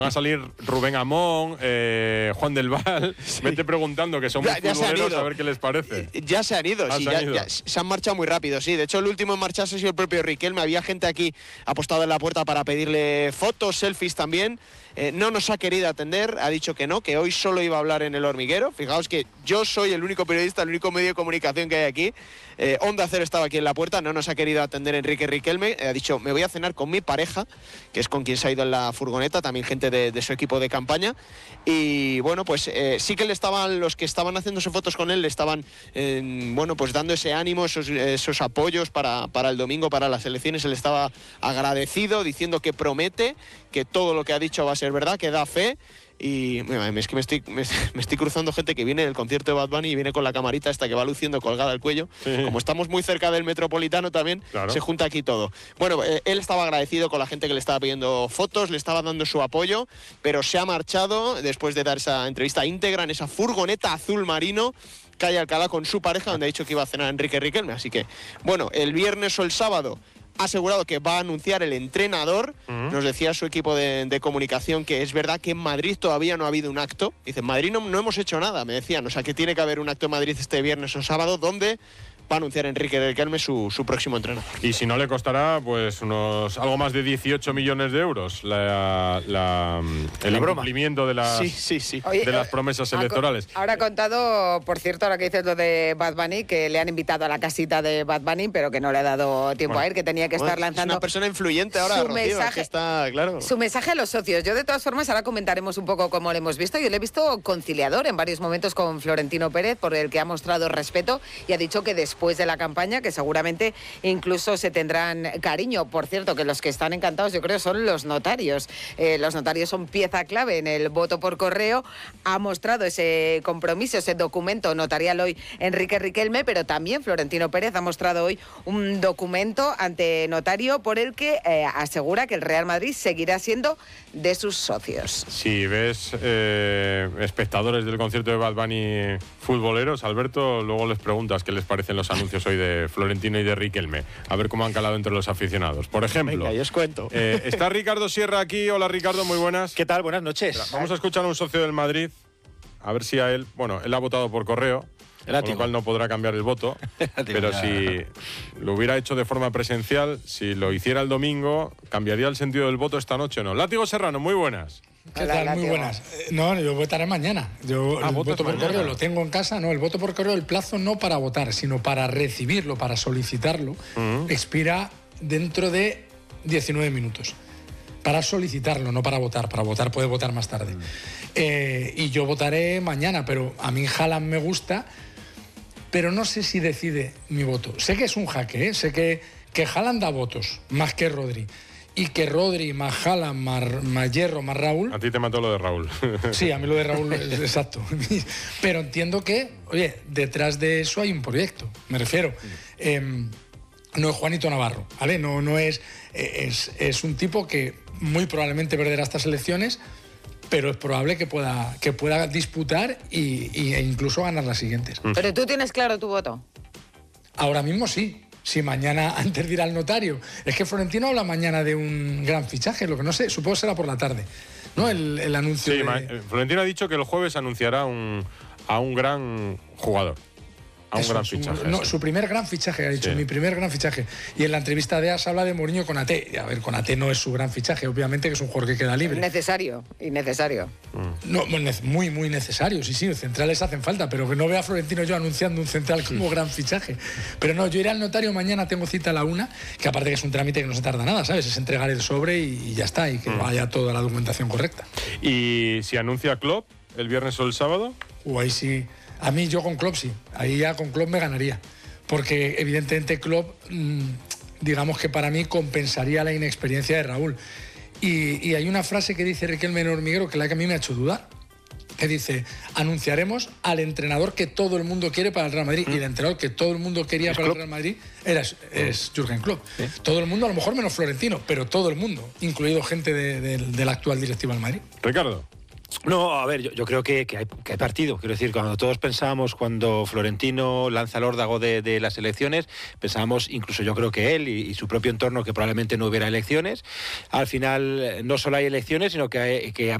Va a salir Rubén Amón, Juan del Val. Sí. Vete preguntando, que son muy futboleros, a ver qué les parece. Ya se han ido, sí, ya se han marchado muy rápido, sí. De hecho, el último en marcharse ha sido el propio Riquelme. Había gente aquí apostado en la puerta para pedirle fotos, selfies también. No nos ha querido atender, ha dicho que no, que hoy solo iba a hablar en El Hormiguero. Fijaos que yo soy el único periodista, el único medio de comunicación que hay aquí. Onda Cero estaba aquí en la puerta, no nos ha querido atender Enrique Riquelme. Ha dicho, me voy a cenar con mi pareja, que es con quien se ha ido en la furgoneta, también gente de su equipo de campaña. Y bueno, pues sí que los que estaban haciéndose fotos con él, le estaban pues dando ese ánimo, esos apoyos para el domingo, para las elecciones. Él estaba agradecido, diciendo que promete, que todo lo que ha dicho va a ser verdad, que da fe. Y es que me estoy cruzando gente que viene del concierto de Bad Bunny y viene con la camarita esta que va luciendo colgada al cuello. Sí. Como estamos muy cerca del Metropolitano también, claro, se junta aquí todo. Bueno, él estaba agradecido con la gente que le estaba pidiendo fotos, le estaba dando su apoyo, pero se ha marchado después de dar esa entrevista íntegra en esa furgoneta azul marino, calle Alcalá, con su pareja, donde ha dicho que iba a cenar Enrique Riquelme. Así que, bueno, el viernes o el sábado ha asegurado que va a anunciar el entrenador. Nos decía su equipo de comunicación que es verdad que en Madrid todavía no ha habido un acto. Dice, en Madrid no hemos hecho nada, me decían. O sea, que tiene que haber un acto en Madrid este viernes o sábado donde va a anunciar Enrique Riquelme su próximo entrenador. Y si no, le costará pues algo más de 18 millones de euros el incumplimiento de las, de las promesas electorales. Ahora ha contado, por cierto, ahora que dices lo de Bad Bunny, que le han invitado a la casita de Bad Bunny, pero que no le ha dado tiempo a ir, que tenía que estar lanzando... Es una persona influyente ahora, su Rocío, mensaje, que está, claro. Su mensaje a los socios. Yo, de todas formas, ahora comentaremos un poco cómo lo hemos visto. Yo le he visto conciliador en varios momentos con Florentino Pérez, por el que ha mostrado respeto y ha dicho que después de la campaña, que seguramente incluso se tendrán cariño. Por cierto, que los que están encantados, yo creo, son los notarios. Los notarios son pieza clave en el voto por correo. Ha mostrado ese compromiso, ese documento notarial hoy Enrique Riquelme, pero también Florentino Pérez ha mostrado hoy un documento ante notario por el que asegura que el Real Madrid seguirá siendo de sus socios. Si ves espectadores del concierto de Bad Bunny futboleros, Alberto, luego les preguntas qué les parecen los anuncios hoy de Florentino y de Riquelme, a ver cómo han calado entre los aficionados. Por ejemplo, venga, yo os cuento. Está Ricardo Sierra aquí. Hola, Ricardo, muy buenas. ¿Qué tal? Buenas noches. Vamos a escuchar a un socio del Madrid, a ver si a él, él ha votado por correo, con lo cual no podrá cambiar el voto, pero si lo hubiera hecho de forma presencial, si lo hiciera el domingo, ¿cambiaría el sentido del voto esta noche o no? Látigo Serrano, muy buenas. ¿Qué tal? Muy buenas. No, yo votaré mañana. Yo el voto por correo lo tengo en casa. No, el voto por correo, el plazo no para votar, sino para recibirlo, para solicitarlo, expira dentro de 19 minutos. Para solicitarlo, no para votar. Para votar puede votar más tarde. Y yo votaré mañana, pero a mí Haaland me gusta, pero no sé si decide mi voto. Sé que es un jaque, ¿eh? Sé que Haaland da votos, más que Rodri. Y que Rodri, más Haaland, más Hierro, más Raúl... A ti te mató lo de Raúl. Sí, a mí lo de Raúl es exacto. Pero entiendo que, oye, detrás de eso hay un proyecto. Me refiero, no es Juanito Navarro, ¿vale? No es un tipo que muy probablemente perderá estas elecciones, pero es probable que pueda disputar e incluso ganar las siguientes. ¿Pero tú tienes claro tu voto? Ahora mismo sí. Si mañana, antes de ir al notario... Es que Florentino habla mañana de un gran fichaje, lo que no sé, supongo será por la tarde, ¿no? El anuncio. Sí, Florentino ha dicho que el jueves anunciará a un gran jugador. A un gran fichaje. No, su primer gran fichaje, ha dicho, mi primer gran fichaje. Y en la entrevista de AS habla de Mourinho con Ate. A ver, con Ate no es su gran fichaje, obviamente, que es un jugador que queda libre. Innecesario. No, muy, muy necesario, sí, centrales hacen falta, pero que no vea a Florentino yo anunciando un central como gran fichaje. Pero no, yo iré al notario mañana, tengo cita a la 1, que aparte que es un trámite que no se tarda nada, ¿sabes? Es entregar el sobre y ya está, y que vaya toda la documentación correcta. ¿Y si anuncia Klopp el viernes o el sábado? Ahí sí. A mí, yo con Klopp sí. Ahí ya con Klopp me ganaría. Porque evidentemente Klopp, digamos que para mí compensaría la inexperiencia de Raúl. Y hay una frase que dice Riquelme en El Hormiguero que a mí me ha hecho dudar. Que dice, anunciaremos al entrenador que todo el mundo quiere para el Real Madrid. Y el entrenador que todo el mundo quería para el Real Madrid es Jürgen Klopp. Todo el mundo, a lo mejor menos Florentino, pero todo el mundo, incluido gente de la actual directiva del Madrid. Ricardo. No, a ver, yo creo que hay partido. Quiero decir, cuando todos pensábamos, cuando Florentino lanza el órdago de las elecciones, pensábamos, incluso yo creo que él y su propio entorno, que probablemente no hubiera elecciones. Al final no solo hay elecciones, sino que